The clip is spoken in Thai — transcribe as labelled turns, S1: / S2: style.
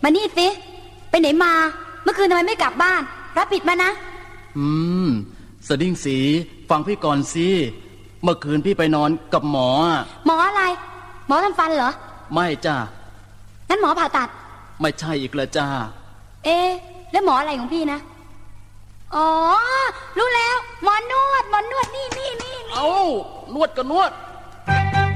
S1: มานี่สิไปไหนมาเมื่อคืนทำไมไม่กลับบ้านรับผิดมานะ
S2: สดิ้งสีฟังพี่ก่อนสิเมื่อคืนพี่ไปนอนกับหมอ
S1: หมออะไรหมอทำฟันเหรอ
S2: ไม่จ้า
S1: งั้นหมอผ่าตัด
S2: ไม่ใช่อีกแล้วจ้า
S1: แล้วหมออะไรของพี่นะอ๋อรู้แล้วหมอนวดนี่
S2: เอ้านวดก็นวด